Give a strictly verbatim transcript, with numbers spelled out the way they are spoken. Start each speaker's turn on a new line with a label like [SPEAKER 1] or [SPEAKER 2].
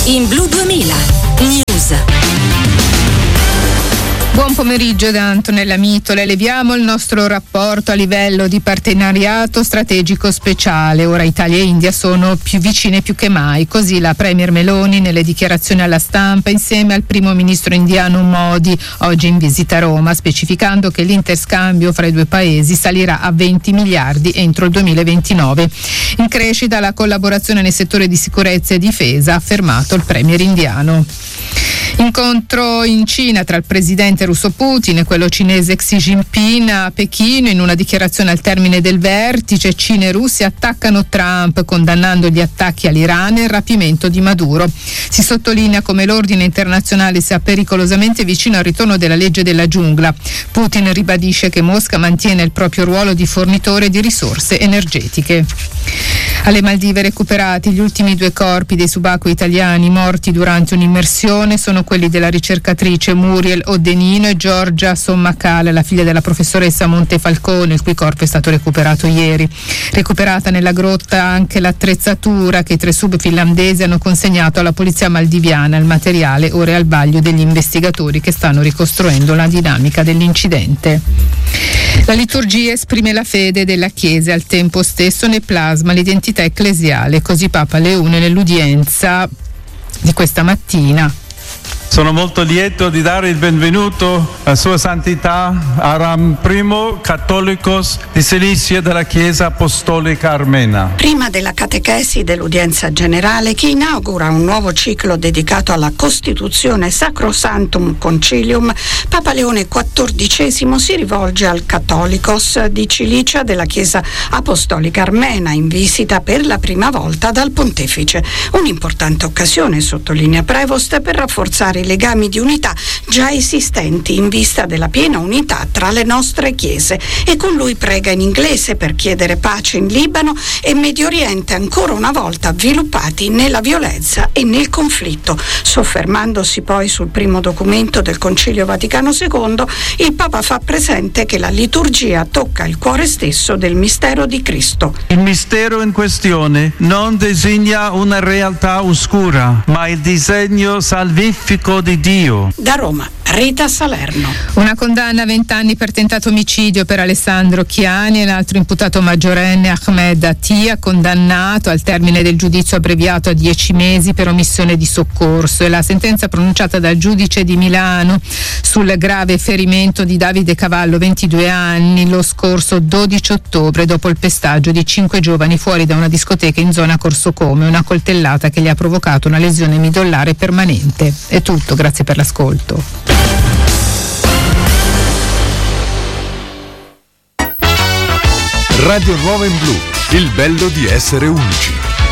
[SPEAKER 1] In Blu duemila News.
[SPEAKER 2] Buon pomeriggio da Antonella Mitola. Eleviamo il nostro rapporto a livello di partenariato strategico speciale. Ora Italia e India sono più vicine più che mai. Così la Premier Meloni nelle dichiarazioni alla stampa insieme al primo ministro indiano Modi, oggi in visita a Roma, specificando che l'interscambio fra i due paesi salirà a venti miliardi entro il duemilaventinove. In crescita la collaborazione nel settore di sicurezza e difesa, ha affermato il Premier indiano. Incontro in Cina tra il presidente russo Putin e quello cinese Xi Jinping a Pechino. In una dichiarazione al termine del vertice, Cina e Russia attaccano Trump, condannando gli attacchi all'Iran e il rapimento di Maduro. Si sottolinea come l'ordine internazionale sia pericolosamente vicino al ritorno della legge della giungla. Putin ribadisce che Mosca mantiene il proprio ruolo di fornitore di risorse energetiche. Alle Maldive recuperati gli ultimi due corpi dei subacquei italiani morti durante un'immersione. Sono quelli della ricercatrice Muriel Odenino e Giorgia Sommacale, la figlia della professoressa Montefalcone, il cui corpo è stato recuperato ieri. Recuperata nella grotta anche l'attrezzatura che i tre sub finlandesi hanno consegnato alla polizia maldiviana. Il materiale ora è al vaglio degli investigatori che stanno ricostruendo la dinamica dell'incidente. La liturgia esprime la fede della Chiesa e al tempo stesso ne plasma l'identità ecclesiale. Così Papa Leone nell'udienza di questa mattina.
[SPEAKER 3] Sono molto lieto di dare il benvenuto a Sua Santità Aram I, Cattolicos di Cilicia della Chiesa Apostolica Armena.
[SPEAKER 4] Prima della catechesi dell'udienza generale, che inaugura un nuovo ciclo dedicato alla Costituzione Sacrosanctum Concilium, Papa Leone quattordicesimo si rivolge al Cattolicos di Cilicia della Chiesa Apostolica Armena, in visita per la prima volta dal Pontefice. Un'importante occasione, sottolinea Prevost, per rafforzare i legami di unità già esistenti in vista della piena unità tra le nostre chiese, e con lui prega in inglese per chiedere pace in Libano e Medio Oriente, ancora una volta avviluppati nella violenza e nel conflitto. Soffermandosi poi sul primo documento del Concilio Vaticano secondo, il Papa fa presente che la liturgia tocca il cuore stesso del mistero di Cristo.
[SPEAKER 3] Il mistero in questione non designa una realtà oscura, ma il disegno salvifico di Dio.
[SPEAKER 4] Da Roma, Rita Salerno.
[SPEAKER 2] Una condanna a vent'anni per tentato omicidio per Alessandro Chiani e l'altro imputato maggiorenne Ahmed Attia, condannato al termine del giudizio abbreviato a dieci mesi per omissione di soccorso. E la sentenza pronunciata dal giudice di Milano sul grave ferimento di Davide Cavallo, ventidue anni, lo scorso dodici ottobre, dopo il pestaggio di cinque giovani fuori da una discoteca in zona Corso Come, una coltellata che gli ha provocato una lesione midollare permanente. È tutto, grazie per l'ascolto.
[SPEAKER 5] Radio Nuova in Blu, il bello di essere unici.